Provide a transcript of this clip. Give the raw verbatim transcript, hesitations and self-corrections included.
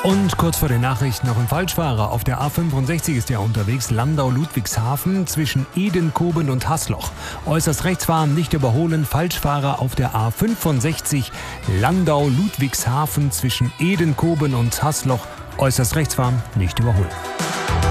Und kurz vor den Nachrichten noch ein Falschfahrer. Auf der A fünfundsechzig ist er unterwegs, Landau-Ludwigshafen zwischen Edenkoben und Hasloch. Äußerst rechts fahren, nicht überholen, Falschfahrer auf der A fünfundsechzig, Landau-Ludwigshafen zwischen Edenkoben und Hasloch. Äußerst rechts fahren, nicht überholen.